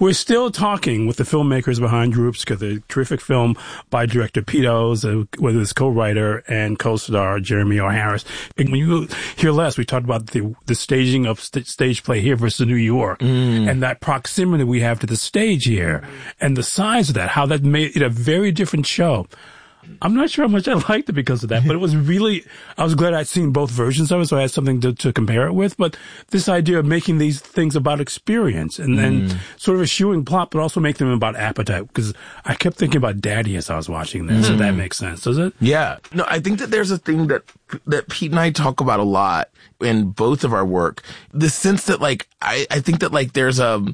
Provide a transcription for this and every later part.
We're still talking with the filmmakers behind Grupska, the terrific film by director Pete Owes, with his co-writer and co-star Jeremy O. Harris. And when you were here last, we talked about the staging of stage play here versus New York, and that proximity we have to the stage here, and the size of that, how that made it a very different show. I'm not sure how much I liked it because of that, but it was really, I was glad I'd seen both versions of it, so I had something to compare it with. But this idea of making these things about experience and sort of eschewing plot, but also make them about appetite, because I kept thinking about Daddy as I was watching this, so that makes sense, does it? Yeah. No, I think that there's a thing that Pete and I talk about a lot in both of our work. The sense that, like, I think that, like, there's a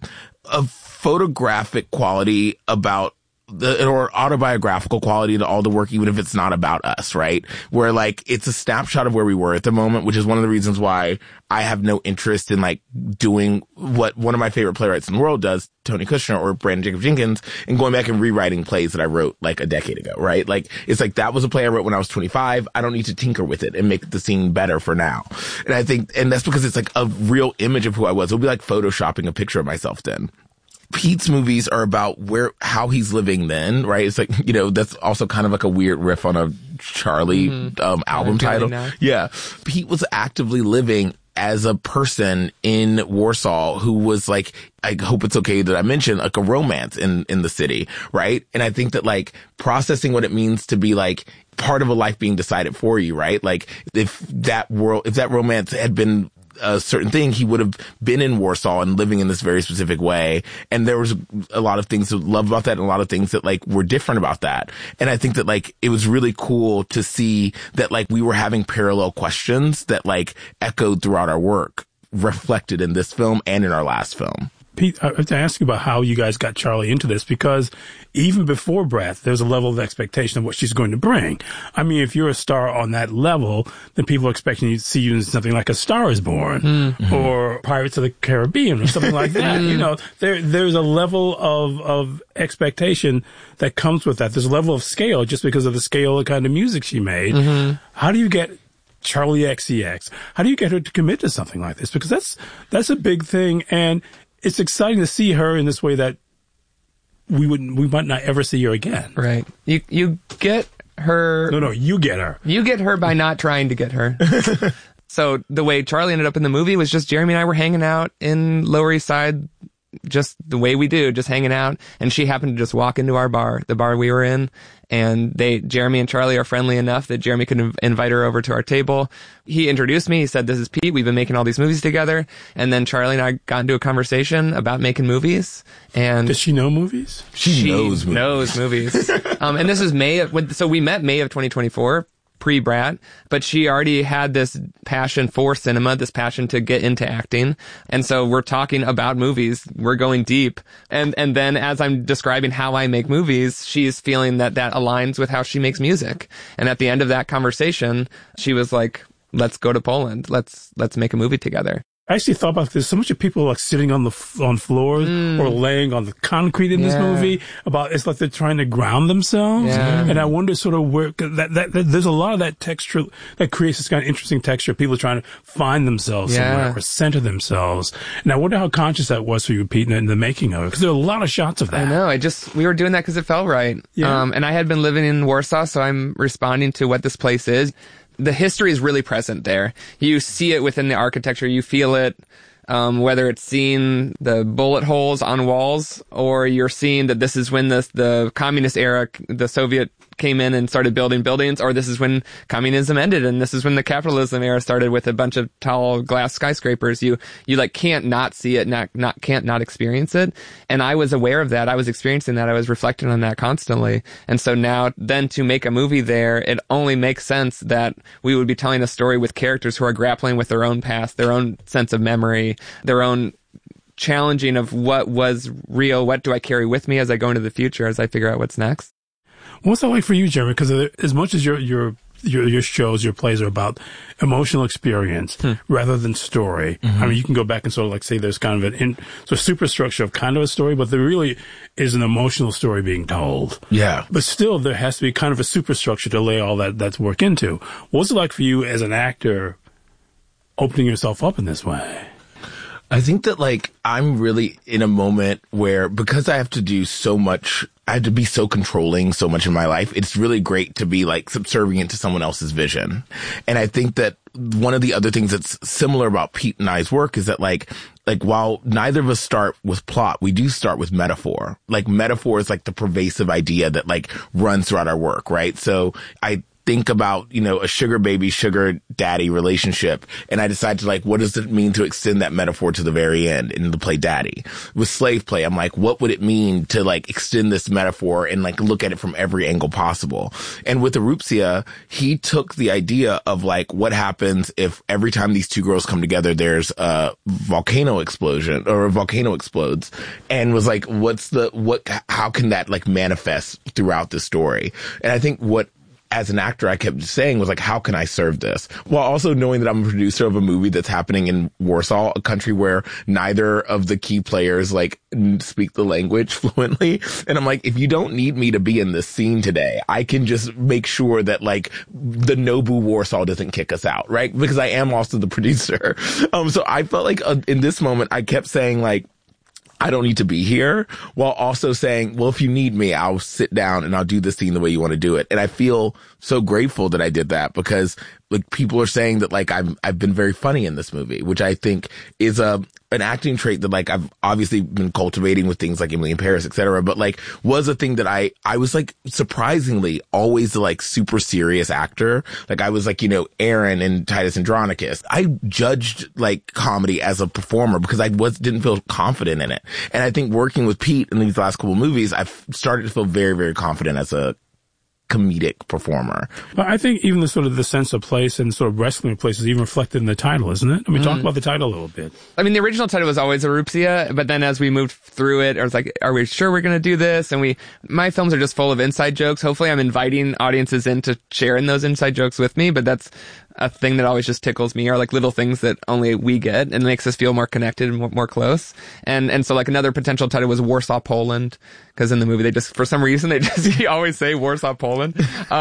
photographic quality about or autobiographical quality to all the work, even if it's not about us, right? Where, like, it's a snapshot of where we were at the moment, which is one of the reasons why I have no interest in, like, doing what one of my favorite playwrights in the world does, Tony Kushner or Brandon Jacob Jenkins, and going back and rewriting plays that I wrote, like, a decade ago, right? Like, it's like, that was a play I wrote when I was 25. I don't need to tinker with it and make the scene better for now. And I think, and that's because it's, like, a real image of who I was. It would be like photoshopping a picture of myself then. Pete's movies are about how he's living then, right? It's like, you know, that's also kind of like a weird riff on a Charlie album title. Yeah. Pete was actively living as a person in Warsaw who was, like, I hope it's okay that I mention, like, a romance in the city, right? And I think that, like, processing what it means to be, like, part of a life being decided for you, right? Like, if that romance had been a certain thing, he would have been in Warsaw and living in this very specific way. And there was a lot of things to love about that and a lot of things that, like, were different about that. And I think that, like, it was really cool to see that, like, we were having parallel questions that, like, echoed throughout our work, reflected in this film and in our last film. Pete, I have to ask you about how you guys got Charlie into this, because even before Breath, there's a level of expectation of what she's going to bring. I mean, if you're a star on that level, then people are expecting you to see you in something like A Star is Born or Pirates of the Caribbean or something like that. You know, there's a level of expectation that comes with that. There's a level of scale just because of the scale of kind of music she made. How do you get Charlie XCX? How do you get her to commit to something like this? Because that's a big thing, and it's exciting to see her in this way that we might not ever see her again. Right. You get her. No, you get her. You get her by not trying to get her. So the way Charlie ended up in the movie was just Jeremy and I were hanging out in Lower East Side, just the way we do, just hanging out. And she happened to just walk into our bar, the bar we were in. And Jeremy and Charlie are friendly enough that Jeremy could invite her over to our table. He introduced me. He said, "This is Pete. We've been making all these movies together." And then Charlie and I got into a conversation about making movies. And does she know movies? She knows movies. And this is so we met May of 2024. Pre-Brat, but she already had this passion for cinema, this passion to get into acting. And so we're talking about movies. We're going deep. And then as I'm describing how I make movies, she's feeling that aligns with how she makes music. And at the end of that conversation, she was like, "Let's go to Poland. Let's make a movie together." I actually thought about this. So much of people like sitting on floors or laying on the concrete in this movie. It's like they're trying to ground themselves. And I wonder sort of where that there's a lot of that texture that creates this kind of interesting texture. People trying to find themselves somewhere or center themselves. And I wonder how conscious that was for you, Pete, in the making of it, because there are a lot of shots of that. I know. We were doing that because it felt right. And I had been living in Warsaw, so I'm responding to what this place is. The history is really present there. You see it within the architecture. You feel it, whether it's seeing the bullet holes on walls or you're seeing that this is when the communist era, the Soviet came in and started building buildings, or this is when communism ended and this is when the capitalism era started with a bunch of tall glass skyscrapers. You like can't not see it, can't not experience it. And I was aware of that. I was experiencing that. I was reflecting on that constantly. And so now then to make a movie there, it only makes sense that we would be telling a story with characters who are grappling with their own past, their own sense of memory, their own challenging of what was real, what do I carry with me as I go into the future, as I figure out what's next. What's that like for you, Jeremy? Because as much as your shows, your plays are about emotional experience rather than story. I mean, you can go back and sort of like say there's kind of a superstructure of kind of a story, but there really is an emotional story being told. Yeah. But still, there has to be kind of a superstructure to lay all that's work into. What's it like for you as an actor opening yourself up in this way? I think that, like, I'm really in a moment where, because I have to do so much, I have to be so controlling so much in my life, it's really great to be, like, subservient to someone else's vision. And I think that one of the other things that's similar about Pete and I's work is that, like, while neither of us start with plot, we do start with metaphor. Like, metaphor is, like, the pervasive idea that, like, runs throughout our work, right? So I think about, you know, a sugar baby, sugar daddy relationship. And I decide to, like, what does it mean to extend that metaphor to the very end in the play Daddy? With Slave Play, I'm like, what would it mean to, like, extend this metaphor and, like, look at it from every angle possible? And with Erupcia, he took the idea of, like, what happens if every time these two girls come together, there's a volcano explosion or a volcano explodes, and was like, how can that, like, manifest throughout the story? And I think what, as an actor, I kept saying was, like, how can I serve this? While also knowing that I'm a producer of a movie that's happening in Warsaw, a country where neither of the key players, like, speak the language fluently. And I'm like, if you don't need me to be in this scene today, I can just make sure that, like, the Nobu Warsaw doesn't kick us out, right? Because I am also the producer. So I felt like in this moment, I kept saying, like, I don't need to be here, while also saying, well, if you need me, I'll sit down and I'll do this scene the way you want to do it. And I feel so grateful that I did that, because, like, people are saying that, like, I've been very funny in this movie, which I think is an acting trait that, like, I've obviously been cultivating with things like Emily in Paris, etc. But, like, was a thing that I was, like, surprisingly always the, like, super serious actor. Like, I was, like, you know, Aaron in Titus Andronicus. I judged, like, comedy as a performer because I didn't feel confident in it. And I think working with Pete in these last couple of movies, I've started to feel very, very confident as a comedic performer. But I think even the sort of the sense of place and sort of wrestling place is even reflected in the title, isn't it? I mean, talk about the title a little bit. I mean, the original title was always Erupcia, but then as we moved through it, I was like, are we sure we're going to do this? And my films are just full of inside jokes. Hopefully I'm inviting audiences in to share in those inside jokes with me, but that's a thing that always just tickles me, are like little things that only we get and makes us feel more connected and more close. And so, like, another potential title was Warsaw, Poland, because in the movie they just, for some reason, they just always say Warsaw, Poland.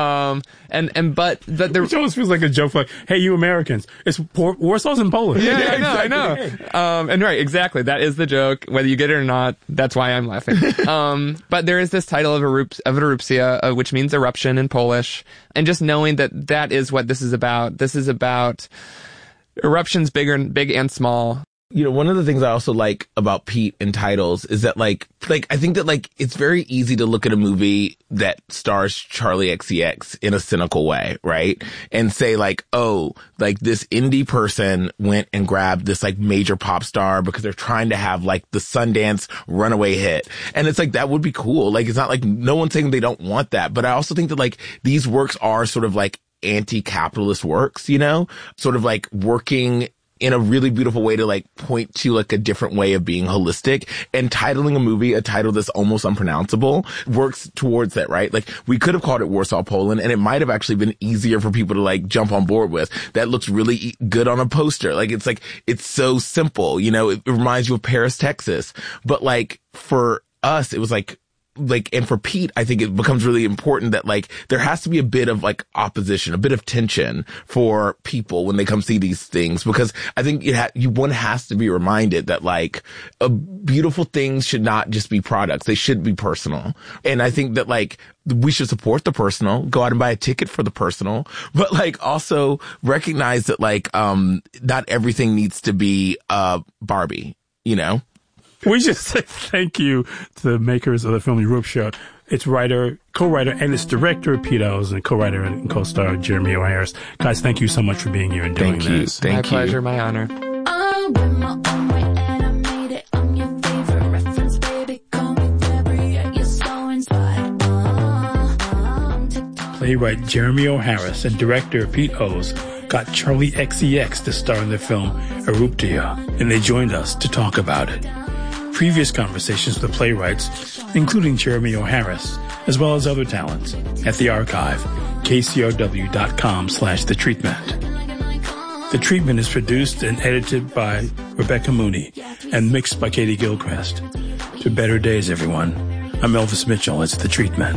But which always feels like a joke, like, hey, you Americans, it's Warsaw's in Poland. Yeah, I know. And right, exactly. That is the joke. Whether you get it or not, that's why I'm laughing. But there is this title of Erupcia, which means eruption in Polish. And just knowing that is what this is about. This is about eruptions, big and small. You know, one of the things I also like about Pete in titles is that, like, I think that, like, it's very easy to look at a movie that stars Charli XCX in a cynical way, right? And say, like, oh, like, this indie person went and grabbed this, like, major pop star because they're trying to have, like, the Sundance runaway hit. And it's like, that would be cool. Like, it's not like no one's saying they don't want that. But I also think that, like, these works are sort of like anti-capitalist works, you know? Sort of like working in a really beautiful way to, like, point to, like, a different way of being holistic, and titling a movie a title that's almost unpronounceable works towards that, right? Like, we could have called it Warsaw, Poland, and it might have actually been easier for people to, like, jump on board with. That looks really good on a poster. Like, it's so simple, you know, it reminds you of Paris, Texas. But, like, for us, it was like, and for Pete, I think it becomes really important that, like, there has to be a bit of, like, opposition, a bit of tension for people when they come see these things, because I think one has to be reminded that, like, beautiful things should not just be products. They should be personal. And I think that, like, we should support the personal, go out and buy a ticket for the personal, but, like, also recognize that, like, not everything needs to be, Barbie, you know? We just say thank you to the makers of the film Erupcia. Its writer, co-writer, and its director, Pete Owes, and co-writer and co-star Jeremy O. Harris. Guys, thank you so much for being here and doing this. Thank you. My pleasure, my honor. Playwright Jeremy O. Harris and director Pete Owes got Charli XCX to star in the film Erupcia, and they joined us to talk about it. Previous conversations with the playwrights, including Jeremy O. Harris, as well as other talents, at the archive, kcrw.com/The Treatment. The Treatment is produced and edited by Rebecca Mooney and mixed by Katie Gilchrist. To better days, everyone. I'm Elvis Mitchell. It's The Treatment.